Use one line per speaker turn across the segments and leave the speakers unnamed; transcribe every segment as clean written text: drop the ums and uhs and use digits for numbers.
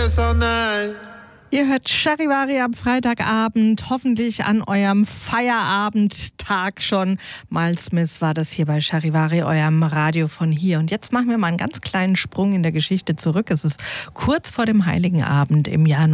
guess all night.
Ihr hört Charivari am Freitagabend, hoffentlich an eurem Feierabendtag schon. Miles Smith war das hier bei Charivari, eurem Radio von hier. Und jetzt machen wir mal einen ganz kleinen Sprung in der Geschichte zurück. Es ist kurz vor dem Heiligen Abend im Jahr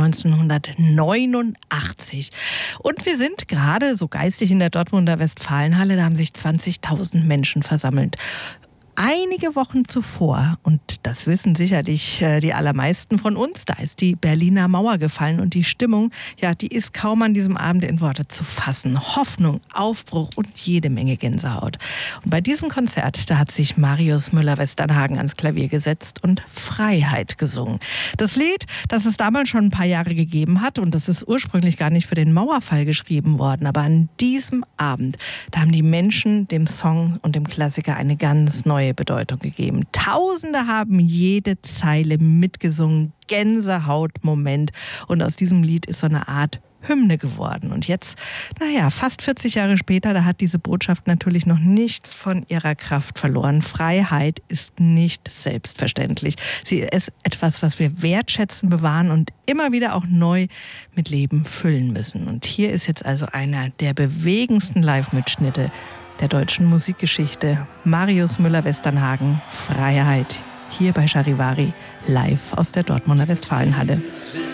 1989. Und wir sind gerade so geistig in der Dortmunder Westfalenhalle, da haben sich 20.000 Menschen versammelt. Einige Wochen zuvor, und das wissen sicherlich die allermeisten von uns, da ist die Berliner Mauer gefallen und die Stimmung, ja, die ist kaum an diesem Abend in Worte zu fassen. Hoffnung, Aufbruch und jede Menge Gänsehaut. Und bei diesem Konzert, da hat sich Marius Müller-Westernhagen ans Klavier gesetzt und Freiheit gesungen. Das Lied, das es damals schon ein paar Jahre gegeben hat, und das ist ursprünglich gar nicht für den Mauerfall geschrieben worden, aber an diesem Abend, da haben die Menschen dem Song und dem Klassiker eine ganz neue Bedeutung gegeben. Tausende haben jede Zeile mitgesungen, Gänsehautmoment. Und aus diesem Lied ist so eine Art Hymne geworden. Und jetzt, fast 40 Jahre später, da hat diese Botschaft natürlich noch nichts von ihrer Kraft verloren. Freiheit ist nicht selbstverständlich. Sie ist etwas, was wir wertschätzen, bewahren und immer wieder auch neu mit Leben füllen müssen. Und hier ist jetzt also einer der bewegendsten Live-Mitschnitte der deutschen Musikgeschichte. Marius Müller-Westernhagen, Freiheit, hier bei Charivari, live aus der Dortmunder Westfalenhalle.